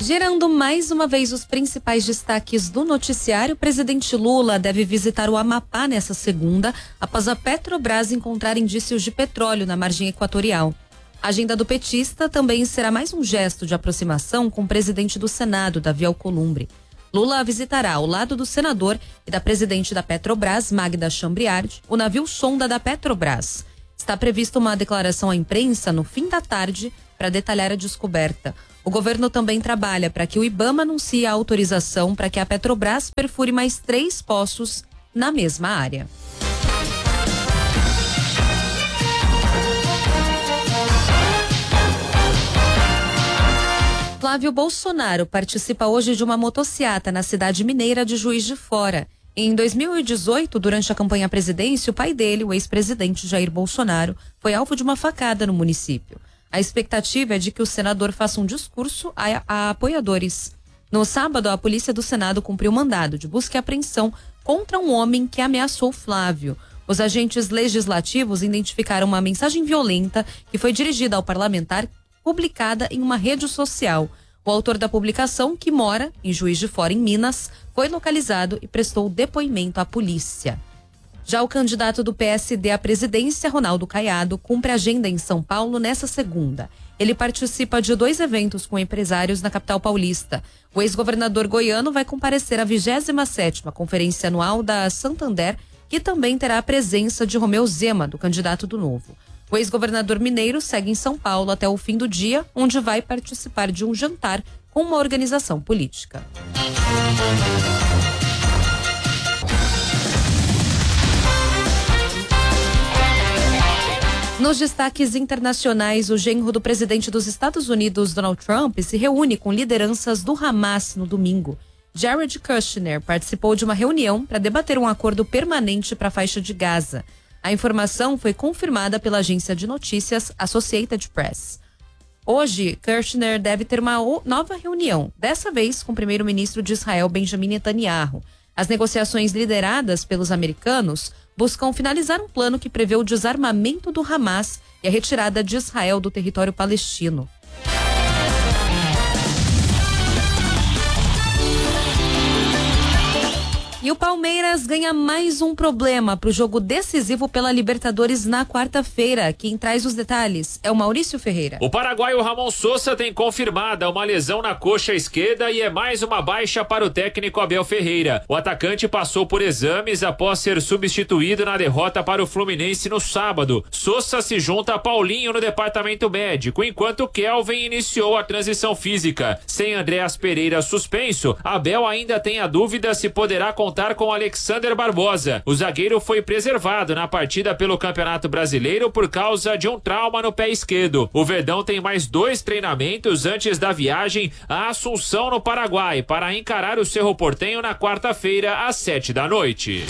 Girando mais uma vez os principais destaques do noticiário, o presidente Lula deve visitar o Amapá nessa segunda, após a Petrobras encontrar indícios de petróleo na margem equatorial. A agenda do petista também será mais um gesto de aproximação com o presidente do Senado, Davi Alcolumbre. Lula visitará, ao lado do senador e da presidente da Petrobras, Magda Chambriard, o navio sonda da Petrobras. Está prevista uma declaração à imprensa no fim da tarde para detalhar a descoberta. O governo também trabalha para que o IBAMA anuncie a autorização para que a Petrobras perfure mais 3 poços na mesma área. Flávio Bolsonaro participa hoje de uma motociata na cidade mineira de Juiz de Fora. Em 2018, durante a campanha à presidência, o pai dele, o ex-presidente Jair Bolsonaro, foi alvo de uma facada no município. A expectativa é de que o senador faça um discurso a apoiadores. No sábado, a polícia do Senado cumpriu mandado de busca e apreensão contra um homem que ameaçou Flávio. Os agentes legislativos identificaram uma mensagem violenta que foi dirigida ao parlamentar, publicada em uma rede social. O autor da publicação, que mora em Juiz de Fora, em Minas, foi localizado e prestou depoimento à polícia. Já o candidato do PSD à presidência, Ronaldo Caiado, cumpre agenda em São Paulo nesta segunda. Ele participa de 2 eventos com empresários na capital paulista. O ex-governador goiano vai comparecer à 27ª Conferência Anual da Santander, que também terá a presença de Romeu Zema, do candidato do Novo. O ex-governador mineiro segue em São Paulo até o fim do dia, onde vai participar de um jantar com uma organização política. Nos destaques internacionais, o genro do presidente dos Estados Unidos, Donald Trump, se reúne com lideranças do Hamas no domingo. Jared Kushner participou de uma reunião para debater um acordo permanente para a faixa de Gaza. A informação foi confirmada pela agência de notícias Associated Press. Hoje, Kushner deve ter uma nova reunião, dessa vez com o primeiro-ministro de Israel, Benjamin Netanyahu. As negociações lideradas pelos americanos buscam finalizar um plano que prevê o desarmamento do Hamas e a retirada de Israel do território palestino. E o Palmeiras ganha mais um problema para o jogo decisivo pela Libertadores na quarta-feira. Quem traz os detalhes é o Maurício Ferreira. O paraguaio Ramon Sosa tem confirmada uma lesão na coxa esquerda e é mais uma baixa para o técnico Abel Ferreira. O atacante passou por exames após ser substituído na derrota para o Fluminense no sábado. Sosa se junta a Paulinho no departamento médico, enquanto Kelvin iniciou a transição física. Sem Andréas Pereira suspenso, Abel ainda tem a dúvida se poderá contar com Alexander Barbosa. O zagueiro foi preservado na partida pelo Campeonato Brasileiro por causa de um trauma no pé esquerdo. O Verdão tem mais 2 treinamentos antes da viagem a Assunção, no Paraguai, para encarar o Cerro Porteño na quarta-feira às 7 da noite.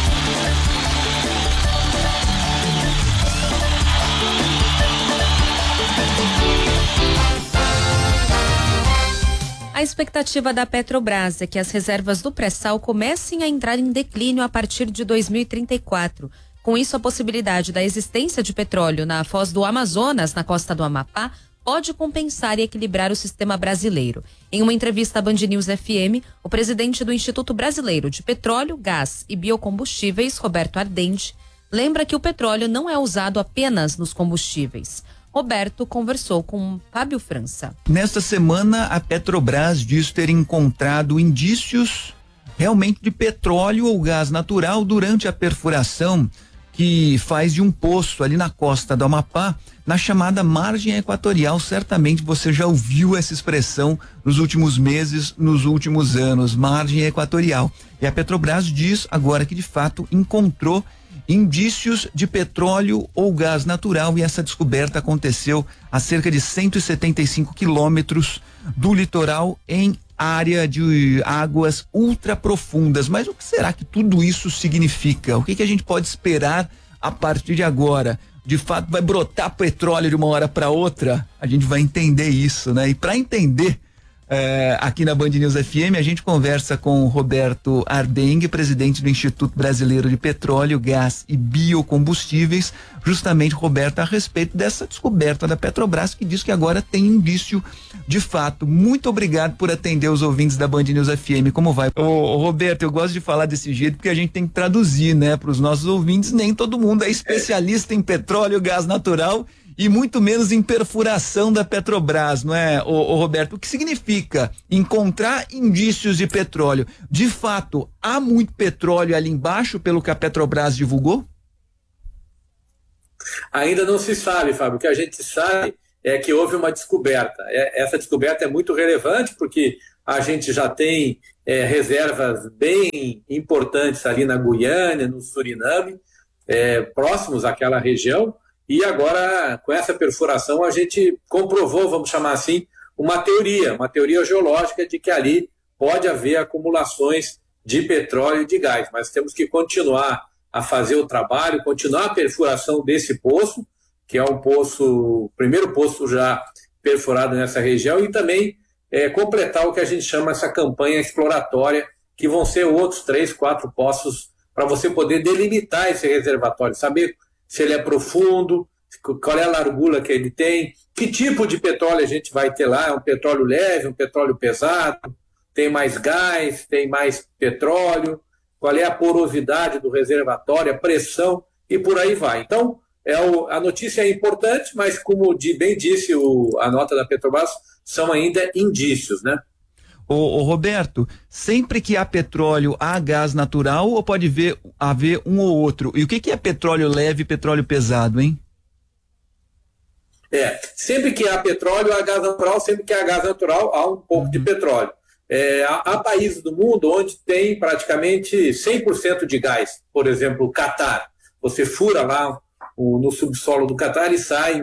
A expectativa da Petrobras é que as reservas do pré-sal comecem a entrar em declínio a partir de 2034. Com isso, a possibilidade da existência de petróleo na foz do Amazonas, na costa do Amapá, pode compensar e equilibrar o sistema brasileiro. Em uma entrevista à Band News FM, o presidente do Instituto Brasileiro de Petróleo, Gás e Biocombustíveis, Roberto Ardente, lembra que o petróleo não é usado apenas nos combustíveis. Roberto conversou com Fábio França. Nesta semana, a Petrobras diz ter encontrado indícios realmente de petróleo ou gás natural durante a perfuração que faz de um poço ali na costa do Amapá, na chamada margem equatorial. Certamente você já ouviu essa expressão nos últimos meses, nos últimos anos, margem equatorial. E a Petrobras diz agora que de fato encontrou indícios de petróleo ou gás natural, e essa descoberta aconteceu a cerca de 175 quilômetros do litoral, em área de águas ultra profundas. Mas o que será que tudo isso significa? O que a gente pode esperar a partir de agora? De fato, vai brotar petróleo de uma hora para outra? A gente vai entender isso, né? E para entender Aqui na Band News FM, a gente conversa com o Roberto Ardengue, presidente do Instituto Brasileiro de Petróleo, Gás e Biocombustíveis, justamente, Roberto, a respeito dessa descoberta da Petrobras, que diz que agora tem indício de fato. Muito obrigado por atender os ouvintes da Band News FM. Como vai? Ô, Roberto, eu gosto de falar desse jeito porque a gente tem que traduzir, né, para os nossos ouvintes. Nem todo mundo é especialista em petróleo, gás natural e muito menos em perfuração da Petrobras, não é, ô Roberto? O que significa encontrar indícios de petróleo? De fato, há muito petróleo ali embaixo, pelo que a Petrobras divulgou? Ainda não se sabe, Fábio. O que a gente sabe é que houve uma descoberta. Essa descoberta é muito relevante porque a gente já tem reservas bem importantes ali na Guiana, no Suriname, próximos àquela região. E agora, com essa perfuração, a gente comprovou, vamos chamar assim, uma teoria geológica de que ali pode haver acumulações de petróleo e de gás. Mas temos que continuar a fazer o trabalho, continuar a perfuração desse poço, que é o primeiro poço já perfurado nessa região, e também completar o que a gente chama essa campanha exploratória, que vão ser outros 3, 4 poços para você poder delimitar esse reservatório, saber se ele é profundo, qual é a largura que ele tem, que tipo de petróleo a gente vai ter lá, é um petróleo leve, um petróleo pesado, tem mais gás, tem mais petróleo, qual é a porosidade do reservatório, a pressão, e por aí vai. Então, a notícia é importante, mas como bem disse a nota da Petrobras, são ainda indícios, né? Ô Roberto, sempre que há petróleo, há gás natural ou pode haver um ou outro? E o que é petróleo leve e petróleo pesado, hein? Sempre que há petróleo, há gás natural, sempre que há gás natural, há um pouco de petróleo. Há países do mundo onde tem praticamente 100% de gás. Por exemplo, o Catar. Você fura lá no subsolo do Catar e sai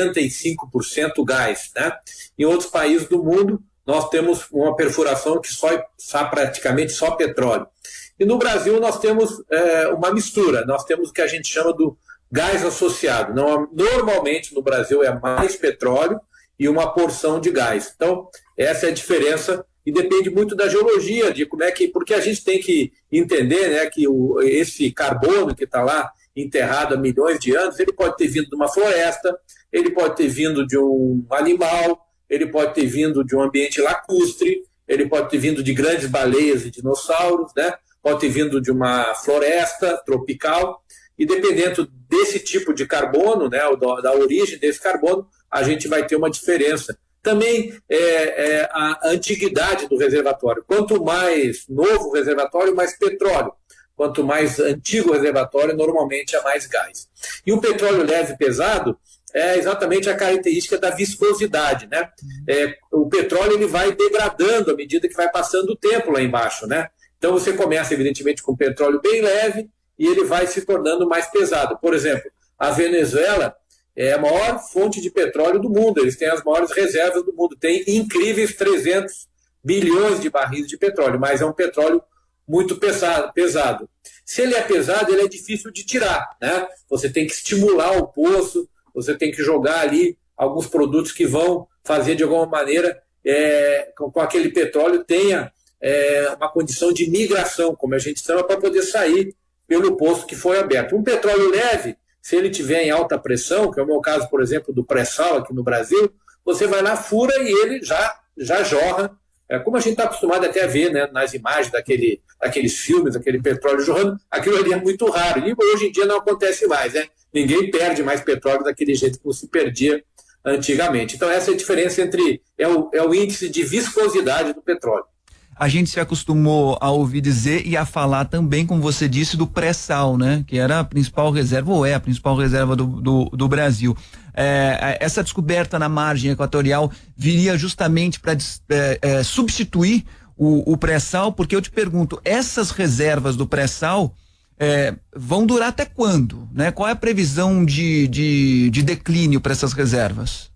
95% gás, né? Em outros países do mundo, nós temos uma perfuração que sai praticamente só petróleo. E no Brasil nós temos uma mistura, nós temos o que a gente chama do gás associado. Normalmente no Brasil é mais petróleo e uma porção de gás. Então, essa é a diferença e depende muito da geologia, de porque a gente tem que entender, né, que esse carbono que está lá enterrado há milhões de anos, ele pode ter vindo de uma floresta, ele pode ter vindo de um animal, ele pode ter vindo de um ambiente lacustre, ele pode ter vindo de grandes baleias e dinossauros, né? Pode ter vindo de uma floresta tropical, e dependendo desse tipo de carbono, né, da origem desse carbono, a gente vai ter uma diferença. Também a antiguidade do reservatório. Quanto mais novo o reservatório, mais petróleo. Quanto mais antigo o reservatório, normalmente há mais gás. E o petróleo leve e pesado é exatamente a característica da viscosidade, né? O petróleo ele vai degradando à medida que vai passando o tempo lá embaixo, né? Então você começa, evidentemente, com petróleo bem leve e ele vai se tornando mais pesado. Por exemplo, a Venezuela é a maior fonte de petróleo do mundo, eles têm as maiores reservas do mundo, tem incríveis 300 bilhões de barris de petróleo, mas é um petróleo muito pesado. Se ele é pesado, ele é difícil de tirar, né? Você tem que estimular o poço, você tem que jogar ali alguns produtos que vão fazer de alguma maneira com aquele petróleo tenha uma condição de migração, como a gente chama, para poder sair pelo poço que foi aberto. Um petróleo leve, se ele tiver em alta pressão, que é o meu caso, por exemplo, do pré-sal aqui no Brasil, você vai lá, fura e ele já jorra, como a gente está acostumado até a ver, né, nas imagens daqueles filmes, aquele petróleo jorrando, aquilo ali é muito raro. E hoje em dia não acontece mais, né? Ninguém perde mais petróleo daquele jeito como se perdia antigamente. Então essa é a diferença entre o índice de viscosidade do petróleo. A gente se acostumou a ouvir dizer e a falar também, como você disse, do pré-sal, né? Que era a principal reserva, ou é a principal reserva do Brasil. Essa descoberta na margem equatorial viria justamente para substituir o pré-sal, porque eu te pergunto, essas reservas do pré-sal vão durar até quando, né? Qual é a previsão de declínio para essas reservas?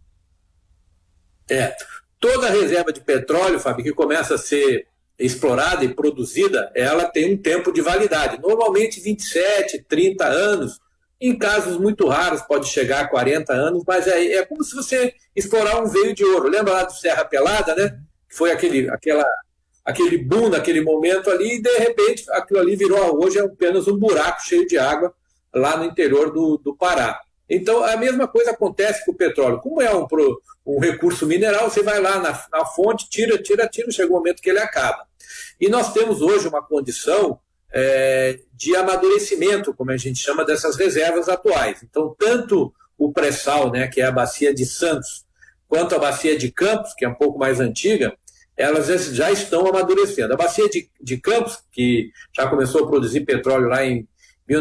Toda reserva de petróleo, Fábio, que começa a ser explorada e produzida, ela tem um tempo de validade, normalmente 27, 30 anos, em casos muito raros pode chegar a 40 anos, mas é como se você explorar um veio de ouro. Lembra lá do Serra Pelada, né? foi aquele boom naquele momento ali, e de repente aquilo ali virou, hoje é apenas um buraco cheio de água lá no interior do Pará. Então, a mesma coisa acontece com o petróleo. Como é um recurso mineral, você vai lá na fonte, tira, chega um momento que ele acaba. E nós temos hoje uma condição de amadurecimento, como a gente chama, dessas reservas atuais. Então, tanto o pré-sal, né, que é a bacia de Santos, quanto a bacia de Campos, que é um pouco mais antiga, elas já estão amadurecendo. A bacia de Campos, que já começou a produzir petróleo lá em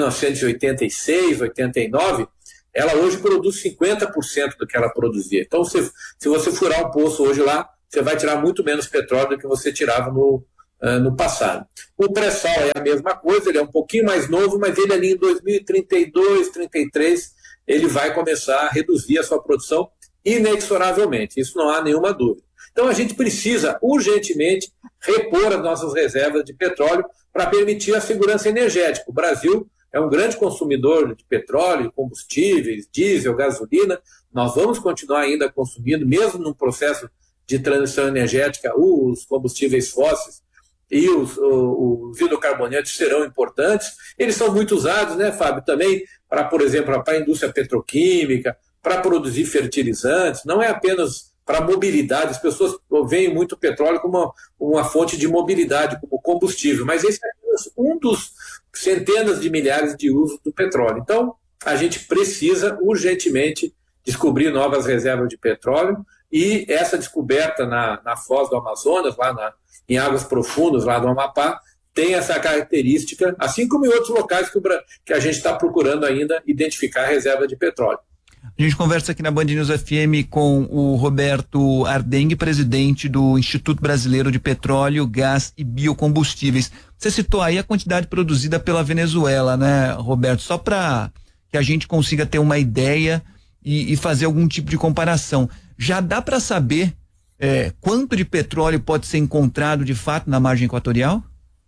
1986, 89, ela hoje produz 50% do que ela produzia. Então, se você furar um poço hoje lá, você vai tirar muito menos petróleo do que você tirava no passado. O pré-sal é a mesma coisa, ele é um pouquinho mais novo, mas ele ali em 2032, 33, ele vai começar a reduzir a sua produção inexoravelmente. Isso não há nenhuma dúvida. Então, a gente precisa urgentemente repor as nossas reservas de petróleo para permitir a segurança energética. O Brasil é um grande consumidor de petróleo, combustíveis, diesel, gasolina. Nós vamos continuar ainda consumindo, mesmo num processo de transição energética, os combustíveis fósseis e os hidrocarbonetos serão importantes. Eles são muito usados, né, Fábio, também para, por exemplo, para a indústria petroquímica, para produzir fertilizantes, não é apenas para mobilidade. As pessoas veem muito o petróleo como uma fonte de mobilidade, como combustível, mas esse é um dos centenas de milhares de usos do petróleo. Então, a gente precisa urgentemente descobrir novas reservas de petróleo, e essa descoberta na foz do Amazonas, lá em águas profundas lá do Amapá, tem essa característica, assim como em outros locais que a gente está procurando ainda identificar a reserva de petróleo. A gente conversa aqui na Band News FM com o Roberto Ardengue, presidente do Instituto Brasileiro de Petróleo, Gás e Biocombustíveis. Você citou aí a quantidade produzida pela Venezuela, né, Roberto? Só para que a gente consiga ter uma ideia e fazer algum tipo de comparação. Já dá para saber quanto de petróleo pode ser encontrado de fato na margem equatorial?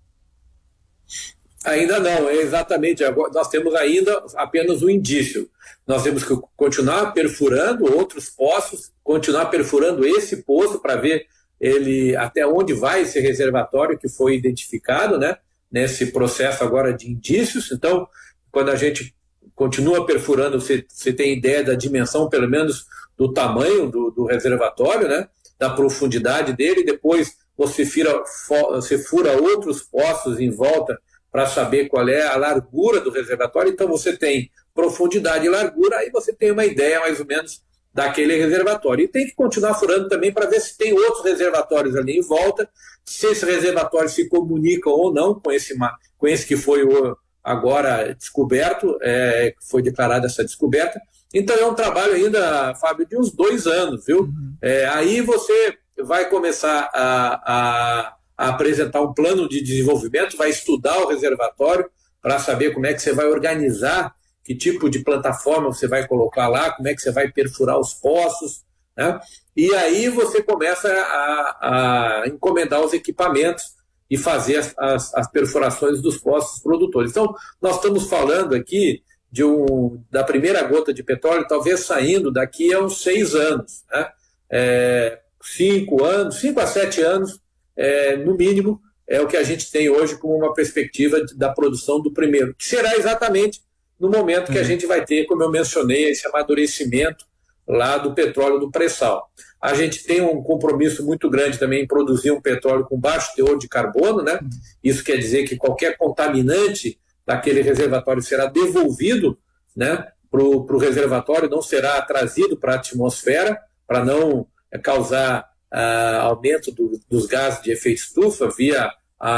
Ainda não, exatamente. Nós temos ainda apenas um indício. Nós temos que continuar perfurando outros poços, continuar perfurando esse poço para ver até onde vai esse reservatório que foi identificado, né, nesse processo agora de indícios. Então, quando a gente continua perfurando, você tem ideia da dimensão, pelo menos do tamanho do reservatório, né, da profundidade dele. Depois você fura outros poços em volta para saber qual é a largura do reservatório. Então você tem profundidade e largura, aí você tem uma ideia mais ou menos daquele reservatório. E tem que continuar furando também para ver se tem outros reservatórios ali em volta, se esse reservatório se comunica ou não com esse que foi agora descoberto, foi declarada essa descoberta. Então é um trabalho ainda, Fábio, de uns 2 anos, viu? Aí você vai começar a apresentar um plano de desenvolvimento, vai estudar o reservatório para saber como é que você vai organizar, que tipo de plataforma você vai colocar lá, como é que você vai perfurar os poços, né? E aí você começa a encomendar os equipamentos e fazer as perfurações dos poços produtores. Então, nós estamos falando aqui da primeira gota de petróleo, talvez saindo daqui a uns 6 anos, né? 5 a 7 anos, no mínimo, é o que a gente tem hoje como uma perspectiva da produção do primeiro, que será exatamente no momento que a gente vai ter, como eu mencionei, esse amadurecimento lá do petróleo do pré-sal. A gente tem um compromisso muito grande também em produzir um petróleo com baixo teor de carbono, né? Isso quer dizer que qualquer contaminante daquele reservatório será devolvido, né, para o reservatório, não será trazido para a atmosfera, para não causar aumento dos gases de efeito estufa via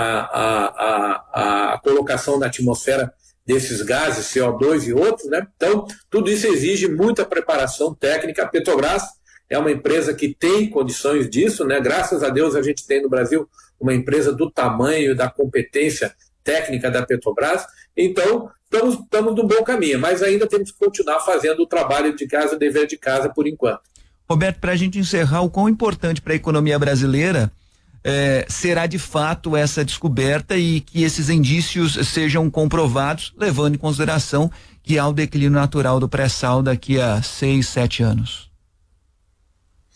a colocação na atmosfera desses gases, CO2 e outros, né? Então, tudo isso exige muita preparação técnica. A Petrobras é uma empresa que tem condições disso, né? Graças a Deus a gente tem no Brasil uma empresa do tamanho, da competência técnica da Petrobras. Então, estamos no bom caminho, mas ainda temos que continuar fazendo o trabalho de casa, o dever de casa por enquanto. Roberto, para a gente encerrar, o quão importante para a economia brasileira será de fato essa descoberta e que esses indícios sejam comprovados, levando em consideração que há o declínio natural do pré-sal daqui a 6, 7 anos?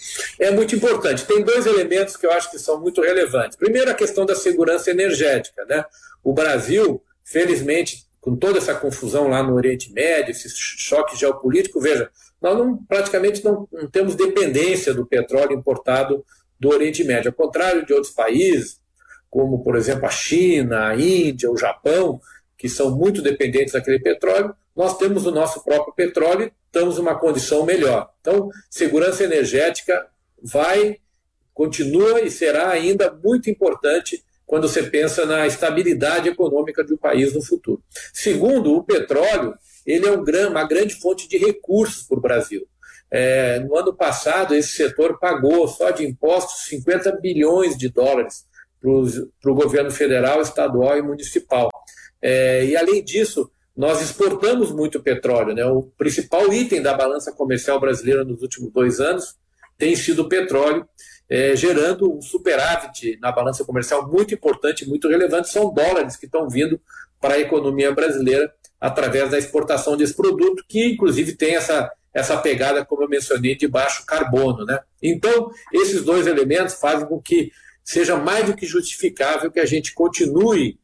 É muito importante. Tem dois elementos que eu acho que são muito relevantes. Primeiro, a questão da segurança energética, né? O Brasil, felizmente, com toda essa confusão lá no Oriente Médio, esse choque geopolítico, veja, nós praticamente não temos dependência do petróleo importado do Oriente Médio. Ao contrário de outros países, como, por exemplo, a China, a Índia, o Japão, que são muito dependentes daquele petróleo, nós temos o nosso próprio petróleo e estamos em uma condição melhor. Então, segurança energética continua e será ainda muito importante quando você pensa na estabilidade econômica de um país no futuro. Segundo, o petróleo ele é uma grande fonte de recursos para o Brasil. No ano passado, esse setor pagou só de impostos 50 bilhões de dólares para o governo federal, estadual e municipal. E, além disso, nós exportamos muito petróleo, né? O principal item da balança comercial brasileira nos últimos 2 anos tem sido o petróleo, gerando um superávit na balança comercial muito importante, muito relevante. São dólares que estão vindo para a economia brasileira através da exportação desse produto, que inclusive tem essa pegada, como eu mencionei, de baixo carbono, né? Então, esses dois elementos fazem com que seja mais do que justificável que a gente continue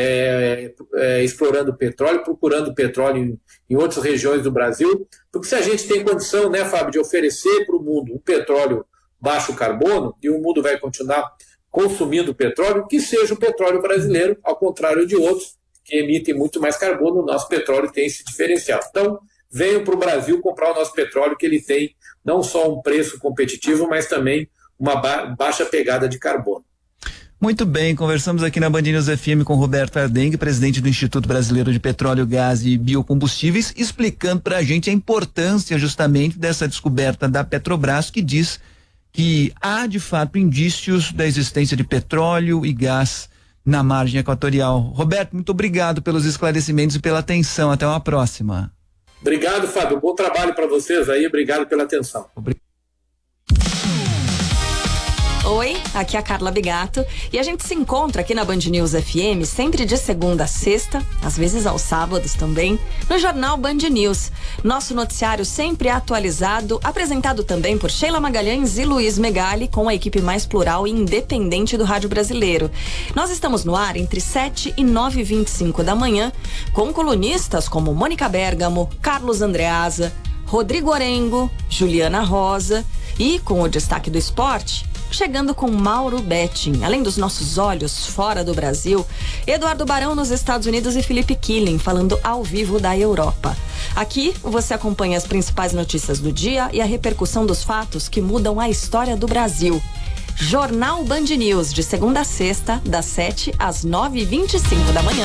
explorando petróleo, procurando petróleo em outras regiões do Brasil, porque se a gente tem condição, né, Fábio, de oferecer para o mundo um petróleo baixo carbono, e o mundo vai continuar consumindo petróleo, que seja o petróleo brasileiro, ao contrário de outros que emitem muito mais carbono. O nosso petróleo tem esse diferencial. Então, venham para o Brasil comprar o nosso petróleo, que ele tem não só um preço competitivo, mas também uma baixa pegada de carbono. Muito bem, conversamos aqui na Band News FM com Roberto Ardenghy, presidente do Instituto Brasileiro de Petróleo, Gás e Biocombustíveis, explicando para a gente a importância justamente dessa descoberta da Petrobras, que diz que há de fato indícios da existência de petróleo e gás na margem equatorial. Roberto, muito obrigado pelos esclarecimentos e pela atenção. Até uma próxima. Obrigado, Fábio. Bom trabalho para vocês aí. Obrigado pela atenção. Oi, aqui é a Carla Bigato e a gente se encontra aqui na Band News FM sempre de segunda a sexta, às vezes aos sábados também, no Jornal Band News. Nosso noticiário sempre atualizado, apresentado também por Sheila Magalhães e Luiz Megali, com a equipe mais plural e independente do rádio brasileiro. Nós estamos no ar entre 7 e 9h25 da manhã, com colunistas como Mônica Bergamo, Carlos Andreasa, Rodrigo Orengo, Juliana Rosa e, com o destaque do esporte, chegando com Mauro Betting, além dos nossos olhos fora do Brasil, Eduardo Barão nos Estados Unidos e Felipe Killing falando ao vivo da Europa. Aqui você acompanha as principais notícias do dia e a repercussão dos fatos que mudam a história do Brasil. Jornal Band News, de segunda a sexta, das 7 às 9h25 da manhã.